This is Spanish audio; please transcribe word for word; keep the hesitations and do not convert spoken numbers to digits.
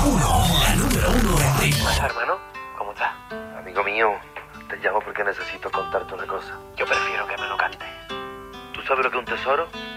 uno, la número uno en ritmo. ¿Qué pasa, hermano? ¿Cómo estás? Amigo mío, te llamo porque necesito contarte una cosa. Yo prefiero que me lo cantes. ¿Tú sabes lo que es un tesoro?